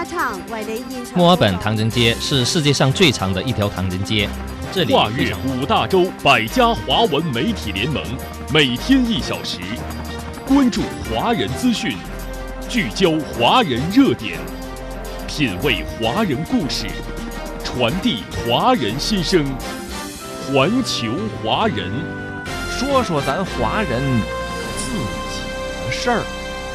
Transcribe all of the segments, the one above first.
墨尔本唐人街是世界上最长的一条唐人街，这里跨越5大洲100家华文媒体联盟，每天1小时，关注华人资讯，聚焦华人热点，品味华人故事，传递华人心声，环球华人， 说说咱华人自己的事儿。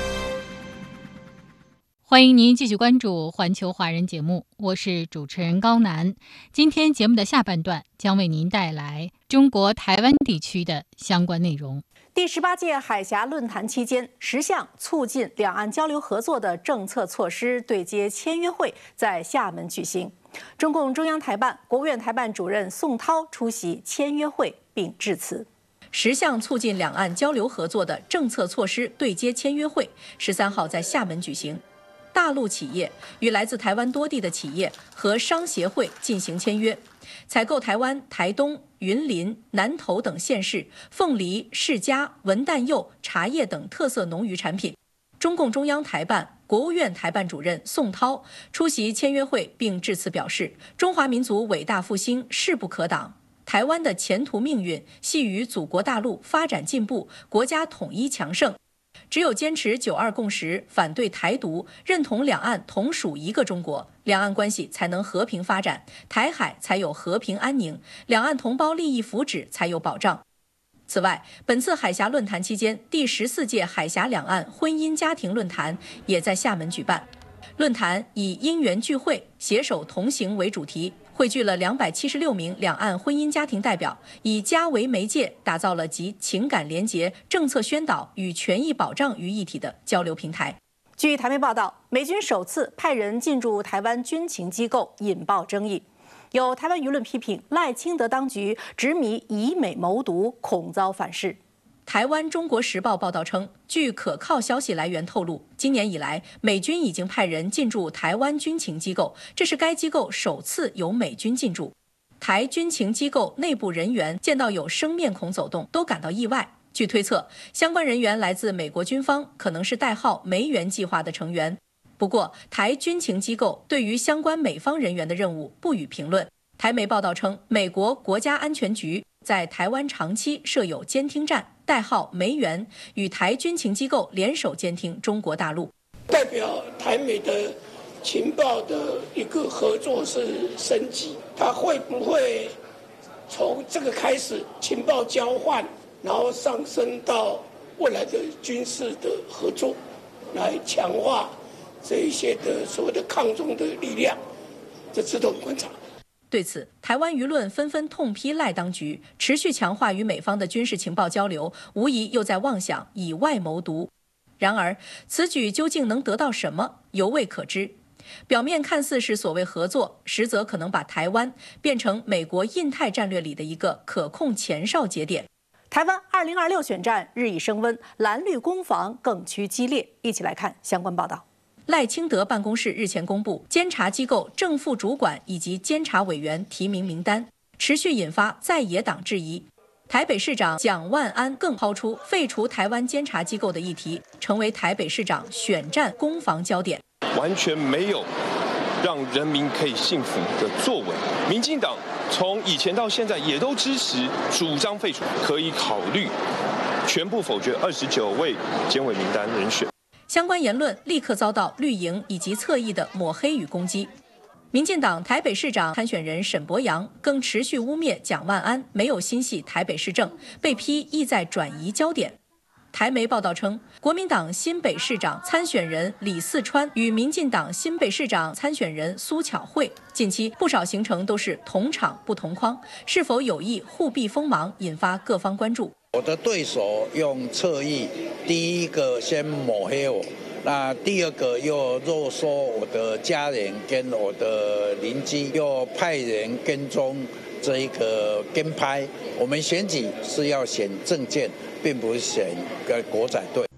欢迎您继续关注环球华人节目，我是主持人高楠。今天节目的下半段将为您带来中国台湾地区的相关内容。 第18届海峡论坛期间，10项促进两岸交流合作的政策措施对接签约会在厦门举行。中共中央台办、国务院台办主任宋涛出席签约会并致辞。10项促进两岸交流合作的政策措施对接签约会13号在厦门举行。大陆企业与来自台湾多地的企业和商协会进行签约，采购台湾台东、云林、南投等县市凤梨、释迦、文旦柚、茶叶等特色农渔产品。中共中央台办、国务院台办主任宋涛出席签约会并致辞表示，中华民族伟大复兴势不可挡，台湾的前途命运系于祖国大陆发展进步、国家统一强盛。只有坚持9·2共识，反对台独，认同两岸同属一个中国，两岸关系才能和平发展，台海才有和平安宁，两岸同胞利益福祉才有保障。此外，本次海峡论坛期间，第14届海峡两岸婚姻家庭论坛也在厦门举办。论坛以因缘聚会、携手同行为主题，汇聚了276名两岸婚姻家庭代表，以家为媒介，打造了集情感联结、政策宣导与权益保障于一体的交流平台。据台媒报道，美军首次派人进驻台湾军情机构，引爆争议。有台湾舆论批评赖清德当局执迷以美谋独，恐遭反噬。台湾《中国时报》报道称，据可靠消息来源透露，今年以来，美军已经派人进驻台湾军情机构，这是该机构首次由美军进驻。台军情机构内部人员见到有生面孔走动，都感到意外。据推测，相关人员来自美国军方，可能是代号梅园计划的成员。不过，台军情机构对于相关美方人员的任务不予评论。台媒报道称，美国国家安全局在台湾长期设有监听站，代号梅园，与台军情机构联手监听中国大陆。 代表台美的情报的一个合作是升级，它会不会从这个开始情报交换，然后上升到未来的军事的合作，来强化这一些的所谓的抗中的力量，这值得我们观察。 对此，台湾舆论纷纷痛批赖当局持续强化与美方的军事情报交流，无疑又在妄想以外谋独。然而，此举究竟能得到什么，犹未可知。表面看似是所谓合作，实则可能把台湾变成美国印太战略里的一个可控前哨节点。台湾2026选战日益升温，蓝绿攻防更趋激烈。一起来看相关报道。赖清德办公室日前公布监察机构正副主管以及监察委员提名名单，持续引发在野党质疑。台北市长蒋万安更抛出废除台湾监察机构的议题，成为台北市长选战攻防焦点。 完全没有让人民可以幸福的作为。民进党从以前到现在也都支持主张废除，可以考虑全部否决29位监委名单人选。 相关言论立刻遭到绿营以及侧翼的抹黑与攻击。民进党台北市长参选人沈伯洋更持续污蔑蒋万安没有心系台北市政，被批意在转移焦点。台媒报道称，国民党新北市长参选人李四川与民进党新北市长参选人苏巧慧近期不少行程都是同场不同框，是否有意互避锋芒，引发各方关注。 我的对手用侧翼，第一个先抹黑我，那第二个又肉说我的家人跟我的邻居，又派人跟踪这一个跟拍。我们选举是要选政见，并不是选个国仔队。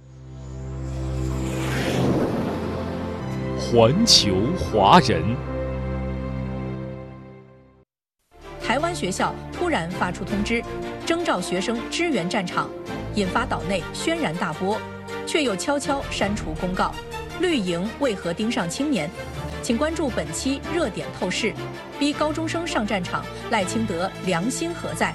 环球华人。 台湾学校突然发出通知，征召学生支援战场，引发岛内轩然大波，却又悄悄删除公告。绿营为何盯上青年？ 请关注本期热点透视：逼高中生上战场，赖清德良心何在？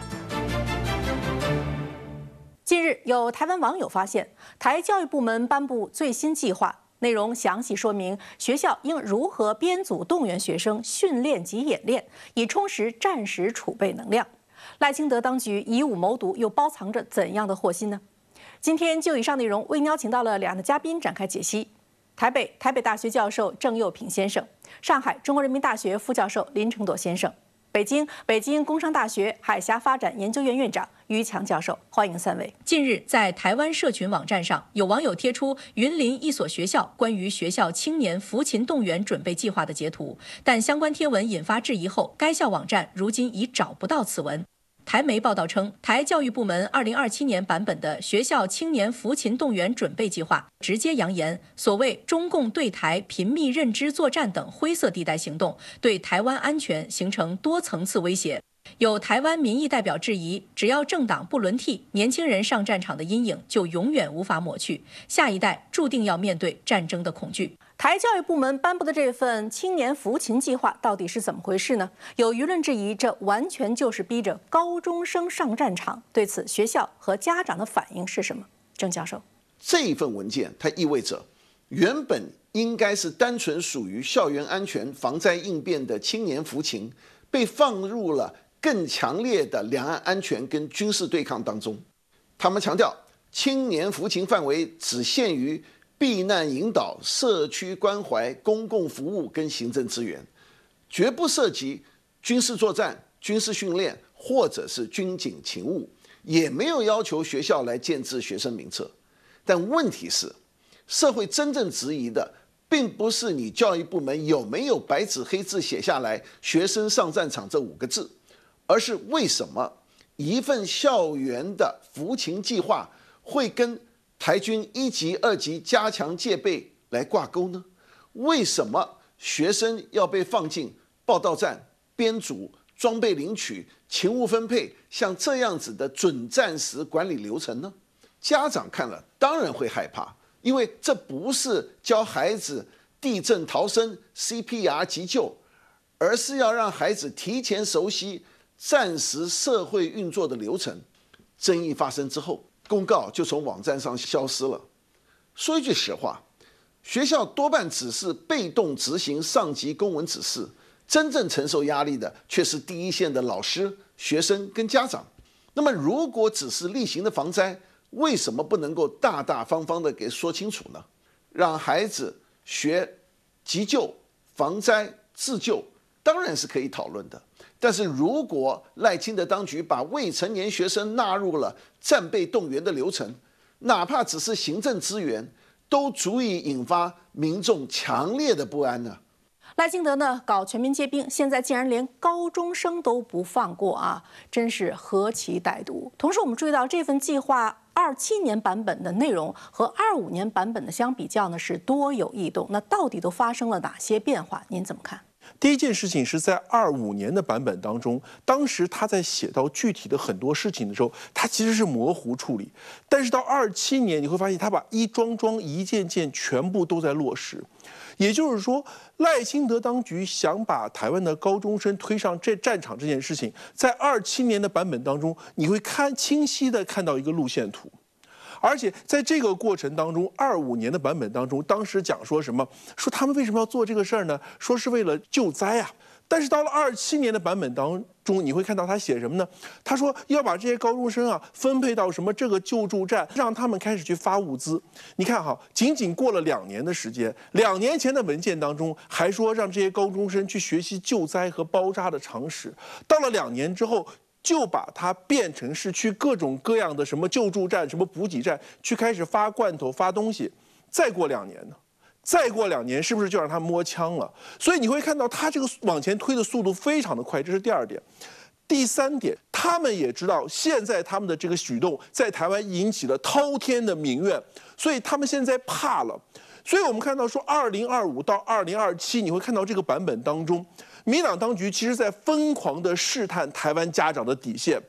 近日，有台湾网友发现，台教育部门颁布最新计划，内容详细说明学校应如何编组动员学生训练及演练，以充实战时储备能量。赖清德当局以武谋独，又包藏着怎样的祸心呢？今天就以上内容为您邀请到了两位嘉宾展开解析：台北大学教授郑佑平先生，上海中国人民大学副教授林承朵先生，北京工商大学海峡发展研究院院长于强教授。欢迎三位。近日，在台湾社群网站上，有网友贴出云林一所学校关于学校青年服勤动员准备计划的截图，但相关贴文引发质疑后，该校网站如今已找不到此文。台媒报道称，台教育部门2027年版本的学校青年服勤动员准备计划直接扬言，所谓中共对台频密认知作战等灰色地带行动，对台湾安全形成多层次威胁。有台湾民意代表质疑，只要政党不轮替，年轻人上战场的阴影就永远无法抹去，下一代注定要面对战争的恐惧。台教育部门颁布的这份青年服勤计划到底是怎么回事呢？有舆论质疑，这完全就是逼着高中生上战场。对此，学校和家长的反应是什么？郑教授， 这一份文件它意味着，原本应该是单纯属于校园安全、防灾应变的青年服勤，被放入了更强烈的两岸安全跟军事对抗当中。他们强调，青年服勤范围只限于避难引导、社区关怀、公共服务跟行政资源，绝不涉及军事作战、军事训练或者是军警勤务，也没有要求学校来建制学生名册。但问题是，社会真正质疑的并不是你教育部门有没有白纸黑字写下来“学生上战场”这5个字，而是为什么一份校园的服勤计划会跟台军1级、2级加强戒备来挂钩呢？为什么学生要被放进报到站、编组、装备领取、勤务分配，像这样子的准战时管理流程呢？家长看了当然会害怕，因为这不是教孩子地震逃生、CPR 急救，而是要让孩子提前熟悉战时社会运作的流程。争议发生之后，公告就从网站上消失了。说一句实话，学校多半只是被动执行上级公文指示，真正承受压力的却是第一线的老师、学生跟家长。那么如果只是例行的防灾，为什么不能够大大方方的给说清楚呢？让孩子学急救、防灾、自救，当然是可以讨论的。但是如果赖清德当局把未成年学生纳入了战备动员的流程，哪怕只是行政资源，都足以引发民众强烈的不安呢。 赖清德呢搞全民皆兵，现在竟然连高中生都不放过啊，真是何其歹毒！同时，我们注意到这份计划27年版本的内容和25年版本的相比较呢，是多有异动。那到底都发生了哪些变化？您怎么看？ 第一件事情是在25年的版本当中，当时他在写到具体的很多事情的时候，他其实是模糊处理。但是到27年，你会发现他把一桩桩、一件件全部都在落实。也就是说，赖清德当局想把台湾的高中生推上这战场这件事情，在27年的版本当中，你会清晰的看到一个路线图。而且在这个过程当中，25年的版本当中，当时讲说什么？说他们为什么要做这个事儿呢？说是为了救灾啊。但是到了27年的版本当中，你会看到他写什么呢？他说要把这些高中生啊分配到什么这个救助站，让他们开始去发物资。你看哈，仅仅过了2年的时间，2年前的文件当中还说让这些高中生去学习救灾和包扎的常识，到了2年之后，就把它变成是去各种各样的什么救助站、什么补给站去开始发罐头、发东西。再过2年呢？再过2年，是不是就让他摸枪了？所以你会看到他这个往前推的速度非常的快，这是第2点。第3点，他们也知道现在他们的这个举动在台湾引起了滔天的民怨，所以他们现在怕了。所以我们看到说，2025到2027，你会看到这个版本当中，民党当局其实在疯狂的试探台湾家长的底线。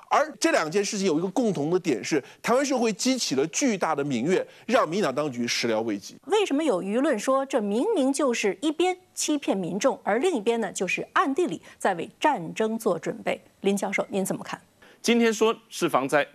而这2件事情有一个共同的点是，台湾社会激起了巨大的民怨，让民进党当局始料未及。 为什么有舆论说这明明就是一边欺骗民众，而另一边呢就是暗地里在为战争做准备？林教授，您怎么看？ 今天说是防灾，